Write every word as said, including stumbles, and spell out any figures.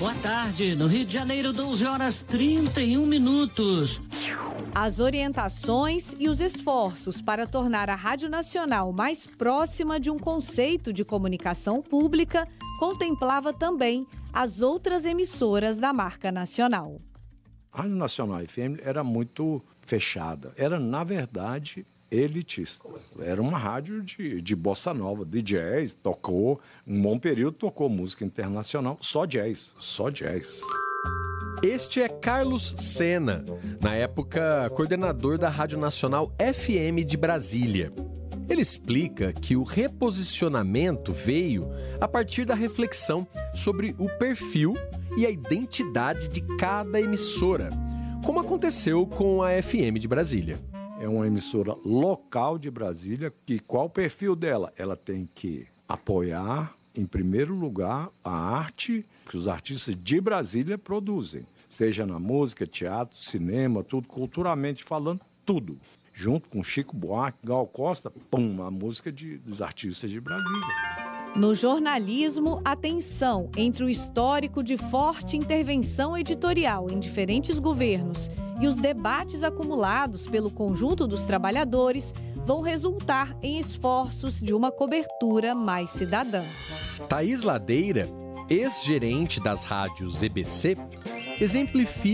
Boa tarde. No Rio de Janeiro, doze horas e trinta e um minutos. As orientações e os esforços para tornar a Rádio Nacional mais próxima de um conceito de comunicação pública contemplava também as outras emissoras da marca nacional. A Rádio Nacional F M era muito fechada. Era, na verdade, elitista. Era uma rádio de, de bossa nova, de jazz. Tocou, um bom período, tocou música internacional. Só jazz, só jazz. Este é Carlos Sena, na época coordenador da Rádio Nacional F M de Brasília. Ele explica que o reposicionamento veio a partir da reflexão sobre o perfil e a identidade de cada emissora, como aconteceu com a F M de Brasília. É uma emissora local de Brasília, que qual o perfil dela? Ela tem que apoiar, em primeiro lugar, a arte que os artistas de Brasília produzem. Seja na música, teatro, cinema, tudo, culturalmente falando, tudo. Junto com Chico Buarque, Gal Costa, pum, a música de, dos artistas de Brasília. No jornalismo, a tensão entre o histórico de forte intervenção editorial em diferentes governos e os debates acumulados pelo conjunto dos trabalhadores vão resultar em esforços de uma cobertura mais cidadã. Thaís Ladeira, ex-gerente das rádios E B C, exemplifica